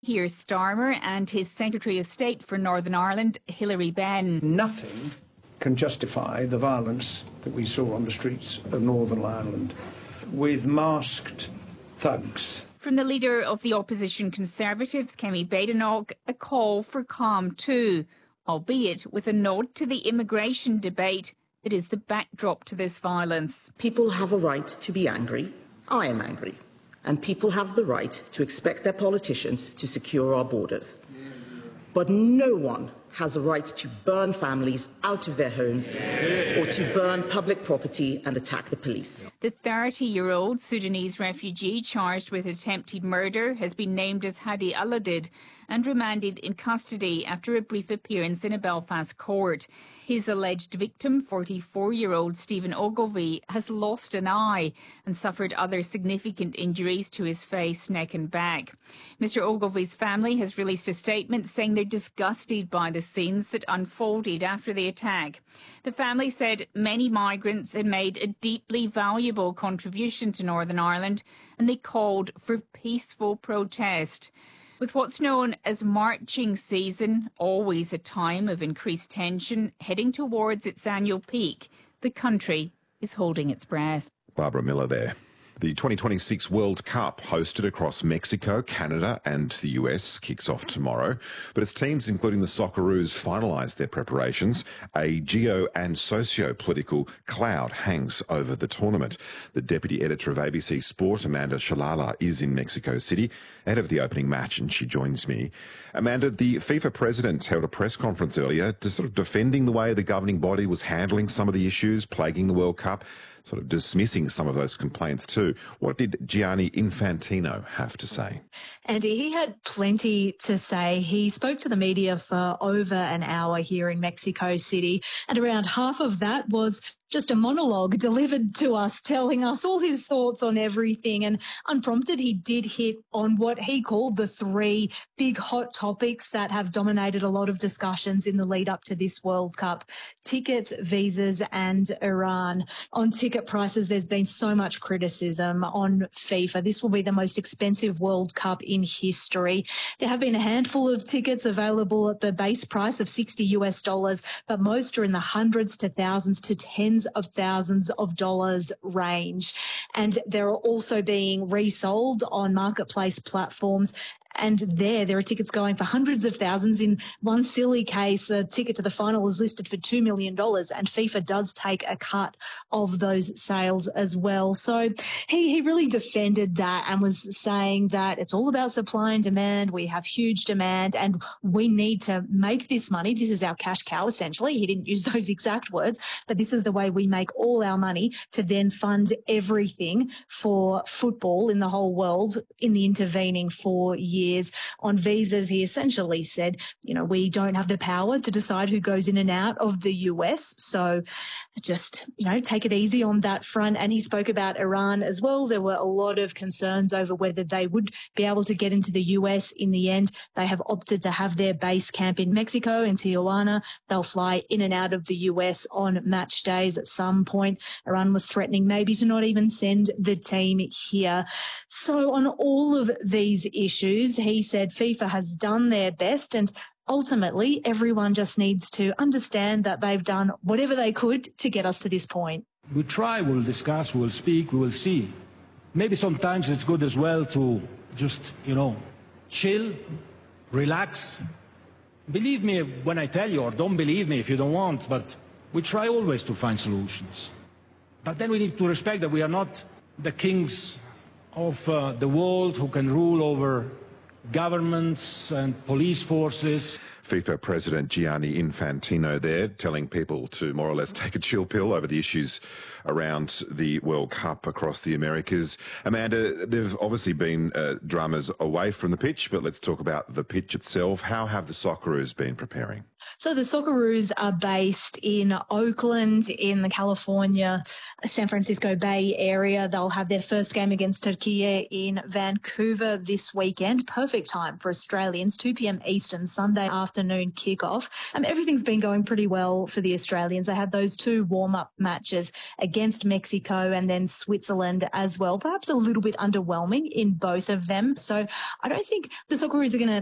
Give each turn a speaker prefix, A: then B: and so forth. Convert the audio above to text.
A: Here's Starmer and his Secretary of State for Northern Ireland, Hilary Benn.
B: Nothing can justify the violence that we saw on the streets of Northern Ireland with masked thugs.
A: From the leader of the opposition Conservatives, Kemi Badenoch, a call for calm too, albeit with a nod to the immigration debate that is the backdrop to this violence.
C: People have a right to be angry. I am angry. And people have the right to expect their politicians to secure our borders. But no one has a right to burn families out of their homes or to burn public property and attack the police.
A: The 30-year-old Sudanese refugee charged with attempted murder has been named as Hadi Aladid and remanded in custody after a brief appearance in a Belfast court. His alleged victim, 44-year-old Stephen Ogilvie, has lost an eye and suffered other significant injuries to his face, neck and back. Mr Ogilvie's family has released a statement saying they're disgusted by the scenes that unfolded after the attack. The family said many migrants had made a deeply valuable contribution to Northern Ireland and they called for peaceful protest. With what's known as marching season, always a time of increased tension, heading towards its annual peak, the country is holding its breath.
D: Barbara Miller there. The 2026 World Cup, hosted across Mexico, Canada and the US, kicks off tomorrow. But as teams, including the Socceroos, finalise their preparations, a geo- and socio-political cloud hangs over the tournament. The deputy editor of ABC Sport, Amanda Shalala, is in Mexico City ahead of the opening match, and she joins me. Amanda, the FIFA president held a press conference earlier sort of defending the way the governing body was handling some of the issues plaguing the World Cup, sort of dismissing some of those complaints too. What did Gianni Infantino have to say?
E: Andy, he had plenty to say. He spoke to the media for over an hour here in Mexico City, and around half of that was just a monologue delivered to us, telling us all his thoughts on everything. And unprompted, he did hit on what he called the three big hot topics that have dominated a lot of discussions in the lead up to this World Cup: tickets, visas and Iran. On ticket prices, there's been so much criticism on FIFA. This will be the most expensive World Cup in history. There have been a handful of tickets available at the base price of $60, but most are in the hundreds to thousands to tens of thousands of dollars range. And they're also being resold on marketplace platforms. And there are tickets going for hundreds of thousands. In one silly case, a ticket to the final is listed for $2 million, and FIFA does take a cut of those sales as well. So he really defended that and was saying that it's all about supply and demand. We have huge demand and we need to make this money. This is our cash cow, essentially. He didn't use those exact words, but this is the way we make all our money to then fund everything for football in the whole world in the intervening 4 years. On visas, he essentially said, we don't have the power to decide who goes in and out of the US. So just, take it easy on that front. And he spoke about Iran as well. There were a lot of concerns over whether they would be able to get into the US. In the end, they have opted to have their base camp in Mexico, in Tijuana. They'll fly in and out of the US on match days at some point. Iran was threatening maybe to not even send the team here. So on all of these issues, he said FIFA has done their best and ultimately everyone just needs to understand that they've done whatever they could to get us to this point.
F: We'll try, we'll discuss, we'll speak, we will see. Maybe sometimes it's good as well to just, chill, relax. Believe me when I tell you, or don't believe me if you don't want, but we try always to find solutions. But then we need to respect that we are not the kings of the world who can rule over governments and police forces.
D: FIFA President Gianni Infantino there telling people to more or less take a chill pill over the issues around the World Cup across the Americas. Amanda, there have obviously been dramas away from the pitch, but let's talk about the pitch itself. How have the Socceroos been preparing?
E: So the Socceroos are based in Oakland, in the California, San Francisco Bay area. They'll have their first game against Turkey in Vancouver this weekend. Perfect time for Australians, 2 p.m. Eastern, Sunday afternoon kickoff. Everything's been going pretty well for the Australians. They had those 2 warm-up matches against Mexico and then Switzerland as well. Perhaps a little bit underwhelming in both of them. So I don't think the Socceroos are going to